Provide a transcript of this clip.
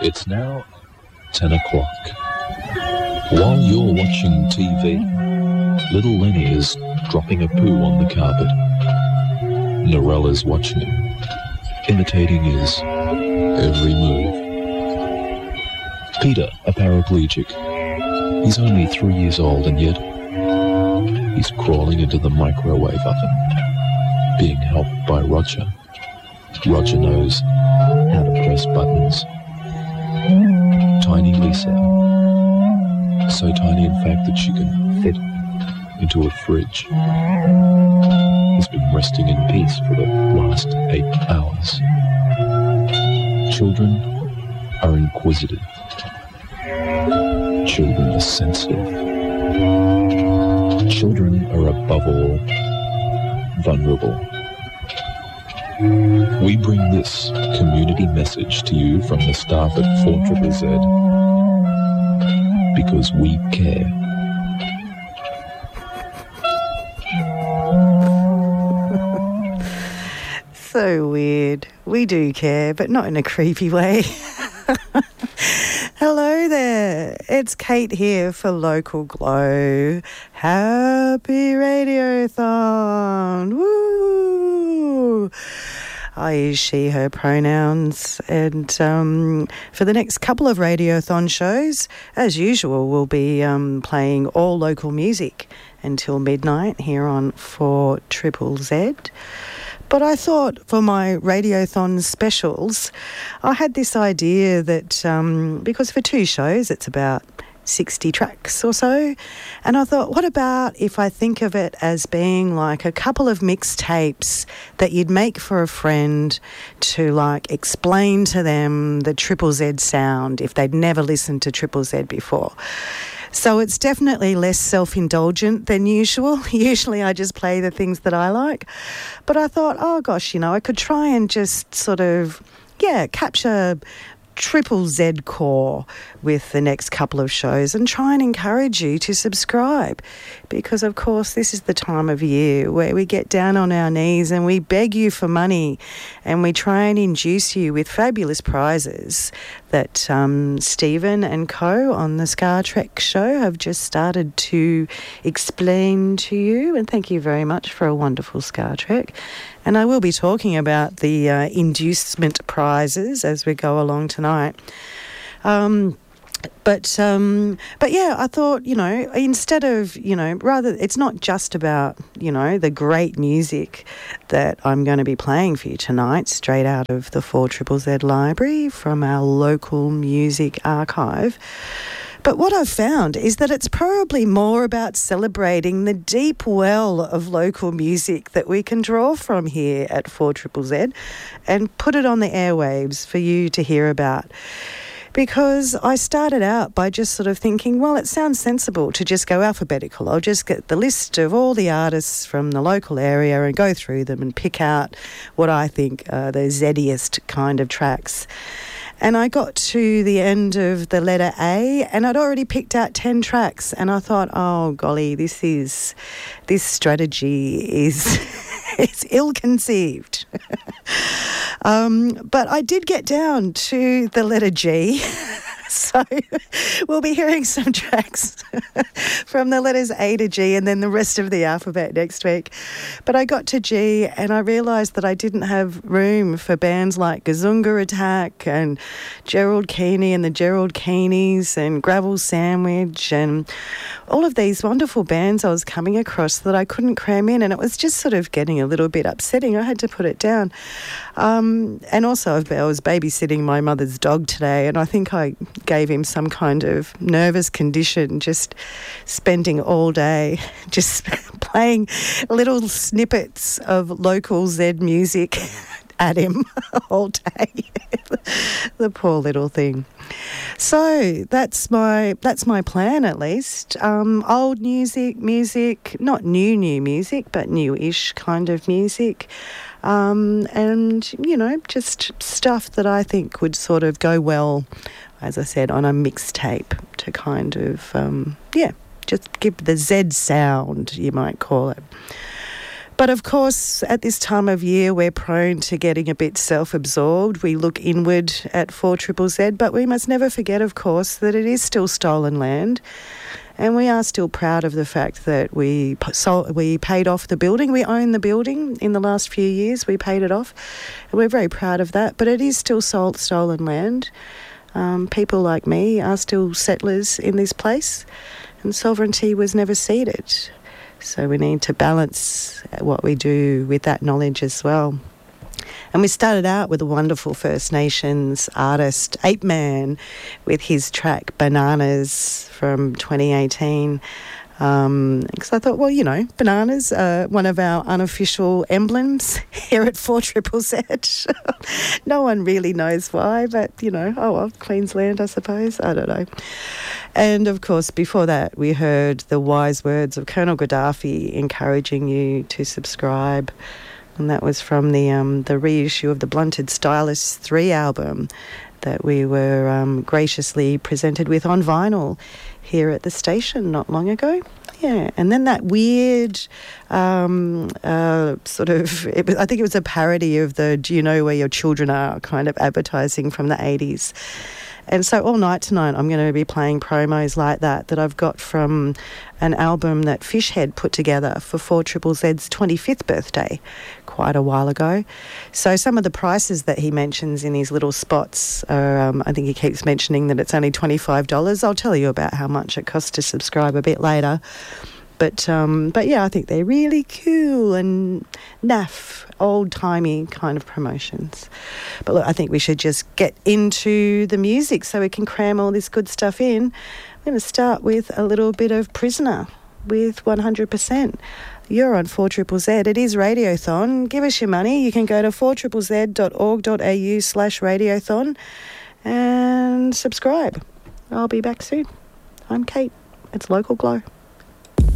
It's now 10 o'clock. While you're watching TV, little Lenny is dropping a poo on the carpet. Norella's watching him, imitating his every move. Peter, a paraplegic. He's only 3 years old and yet he's crawling into the microwave oven, being helped by Roger. Roger knows how to press buttons. Tiny Lisa, so tiny in fact that she can fit into a fridge, has been resting in peace for the last 8 hours. Children are inquisitive. Children are sensitive. Children are above all vulnerable. We bring this community message to you from the staff at 4ZZZ because we care. So weird. We do care, but not in a creepy way. Hello there. It's Kate here for Local Glow. Happy Radiothon. Woo! I use she, her pronouns. And for the next couple of Radiothon shows, as usual, we'll be playing all local music until midnight here on 4ZZZ. But I thought for my Radiothon specials, I had this idea that because for 2 shows it's about 60 tracks or so, and I thought, what about if I think of it as being like a couple of mixtapes that you'd make for a friend to like explain to them the ZZZ sound if they'd never listened to ZZZ before. So it's definitely less self-indulgent than usual. Usually I just play the things that I like. But I thought, oh gosh, I could try and just sort of, capture ZZZ core with the next couple of shows and try and encourage you to subscribe, because of course this is the time of year where we get down on our knees and we beg you for money and we try and induce you with fabulous prizes that Stephen and co on the Scar Trek show have just started to explain to you, and thank you very much for a wonderful Scar Trek. And I will be talking about the inducement prizes as we go along tonight. But yeah, I thought, instead of, rather, it's not just about, the great music that I'm going to be playing for you tonight, straight out of the 4ZZZ library from our local music archive. But what I've found is that it's probably more about celebrating the deep well of local music that we can draw from here at 4ZZZ and put it on the airwaves for you to hear about. Because I started out by just sort of thinking, well, it sounds sensible to just go alphabetical. I'll just get the list of all the artists from the local area and go through them and pick out what I think are the zeddiest kind of tracks. And I got to the end of the letter A and I'd already picked out 10 tracks, and I thought, oh golly, this strategy is it's ill-conceived. But I did get down to the letter G. So we'll be hearing some tracks from the letters A to G and then the rest of the alphabet next week. But I got to G and I realised that I didn't have room for bands like Gazunga Attack and Gerald Keeney and the Gerald Keenies and Gravel Sandwich and all of these wonderful bands I was coming across that I couldn't cram in, and it was just sort of getting a little bit upsetting. I had to put it down. And also I was babysitting my mother's dog today, and I think I gave him some kind of nervous condition, just spending all day just playing little snippets of local Z music at him all day. The poor little thing. So that's my plan, at least. Old music, not new music, but newish kind of music. And, just stuff that I think would sort of go well, as I said, on a mixtape to kind of, just give the Z sound, you might call it. But of course, at this time of year, we're prone to getting a bit self-absorbed. We look inward at 4ZZZ, but we must never forget, of course, that it is still stolen land. And we are still proud of the fact that we paid off the building. We own the building in the last few years. We paid it off. And we're very proud of that. But it is still stolen land. People like me are still settlers in this place. And sovereignty was never ceded. So we need to balance what we do with that knowledge as well. And we started out with a wonderful First Nations artist, Ape Man, with his track Bananas from 2018. Because I thought, well, you know, bananas are one of our unofficial emblems here at 4ZZZ. No one really knows why, but, you know, oh well, Queensland, I suppose. I don't know. And, of course, before that, we heard the wise words of Colonel Gaddafi encouraging you to subscribe. And that was from the reissue of the Blunted Stylists 3 album that we were graciously presented with on vinyl here at the station not long ago. Yeah, and then that weird I think it was a parody of the Do You Know Where Your Children Are kind of advertising from the 80s. And so all night tonight I'm going to be playing promos like that I've got from an album that Fishhead put together for 4ZZZ's 25th birthday quite a while ago. So some of the prices that he mentions in his little spots are, I think he keeps mentioning that it's only $25. I'll tell you about how much it costs to subscribe a bit later. But yeah, I think they're really cool and naff, old-timey kind of promotions. But look, I think we should just get into the music so we can cram all this good stuff in. I'm going to start with a little bit of Prisoner with 100%. You're on 4ZZZ. It is Radiothon. Give us your money. You can go to 4ZZZ.org.au/Radiothon and subscribe. I'll be back soon. I'm Kate. It's Local Glow.